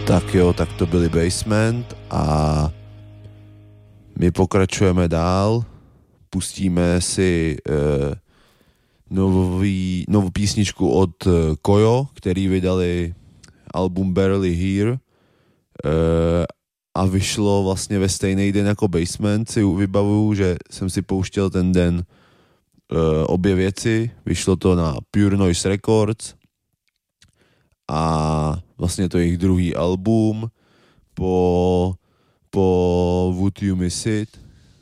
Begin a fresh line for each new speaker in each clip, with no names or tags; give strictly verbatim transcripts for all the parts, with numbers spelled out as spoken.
Tak jo, tak to byly Basement a my pokračujeme dál, pustíme si uh, nový, novou písničku od uh, Kojo, který vydali album Barely Here uh, a vyšlo vlastně ve stejný den jako Basement, si vybavuju, že jsem si pouštěl ten den uh, obě věci, vyšlo to na Pure Noise Records a vlastně to je jejich druhý album po, po Would You Miss It.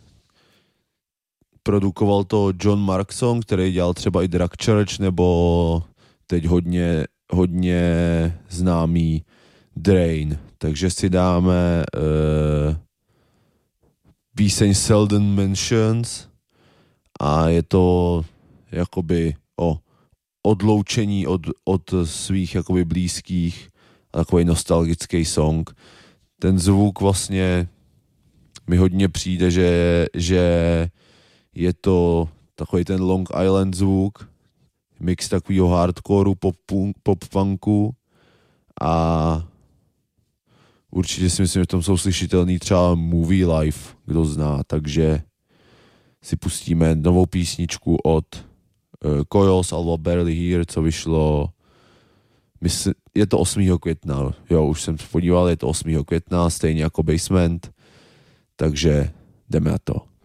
Produkoval to John Markson, který dělal třeba i Drug Church, nebo teď hodně, hodně známý Drain. Takže si dáme uh, píseň Seldom Mentions a je to jakoby o odloučení od, od svých jakoby blízkých, takový nostalgický song. Ten zvuk vlastně mi hodně přijde, že, že je to takový ten Long Island zvuk, mix takovýho hardcoreu, pop, pop punku a určitě si myslím, že tam jsou slyšitelný třeba Movie Life, kdo zná, takže si pustíme novou písničku od uh, Kojo z alba Barely Here, co vyšlo, mysl, je to osmého května, jo, už jsem se podíval, je to osmého května, stejně jako Basement, takže jdeme na to.